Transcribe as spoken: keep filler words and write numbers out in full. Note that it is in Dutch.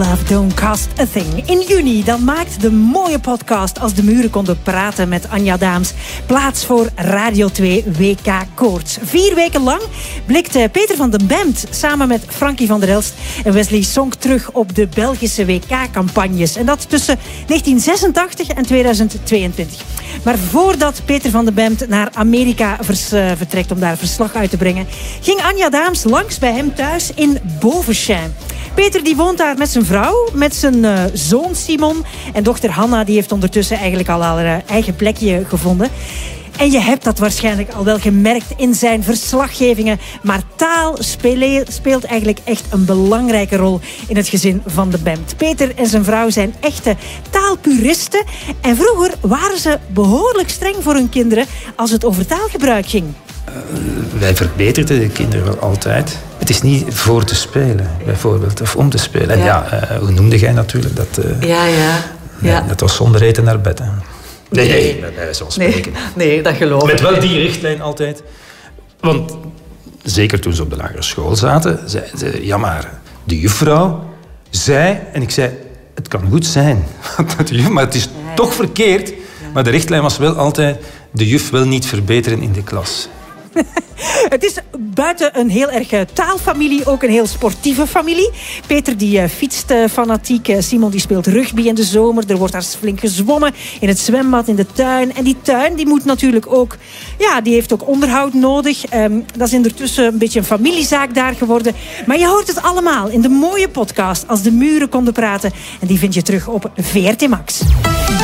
Love Don't Cost a Thing. In juni dan maakt de mooie podcast Als de muren konden praten met Anja Daams plaats voor Radio twee W K Koorts. Vier weken lang blikt Peter van den Bemt samen met Frankie van der Elst en Wesley Sonk terug op de Belgische W K-campagnes. En dat tussen negentien zesentachtig en tweeduizend tweeëntwintig. Maar voordat Peter van den Bemt naar Amerika vers, uh, vertrekt om daar verslag uit te brengen, ging Anja Daams langs bij hem thuis in Bovenschijn. Peter die woont daar met zijn vrouw, met zijn uh, zoon Simon. En dochter Hanna die heeft ondertussen eigenlijk al haar eigen plekje gevonden. En je hebt dat waarschijnlijk al wel gemerkt in zijn verslaggevingen. Maar taal speelt eigenlijk echt een belangrijke rol in het gezin van de Bemt. Peter en zijn vrouw zijn echte taalpuristen. En vroeger waren ze behoorlijk streng voor hun kinderen als het over taalgebruik ging. Uh, wij verbeterden de kinderen wel altijd. Het is niet voor te spelen, bijvoorbeeld, of om te spelen. En ja, ja uh, hoe noemde jij natuurlijk dat? Uh, ja, ja. Nee, ja. Dat was zonder eten naar bed. Hè. Nee, nee, bij wijze van spreken. Nee, nee, dat geloof ik. Met wel die richtlijn altijd. Want zeker toen ze op de lagere school zaten, zeiden ze, ja maar, de juffrouw zei, en ik zei, het kan goed zijn, maar het is ja, toch verkeerd. Ja. Maar de richtlijn was wel altijd, de juf wil niet verbeteren in de klas. Het is buiten een heel erg taalfamilie ook een heel sportieve familie. Peter die uh, fietst uh, fanatiek. Uh, Simon die speelt rugby in de zomer. Er wordt daar flink gezwommen in het zwembad, in de tuin. En die tuin die moet natuurlijk ook, ja, die heeft ook onderhoud nodig. Um, dat is ondertussen een beetje een familiezaak daar geworden. Maar je hoort het allemaal in de mooie podcast Als de muren konden praten. En die vind je terug op V R T Max.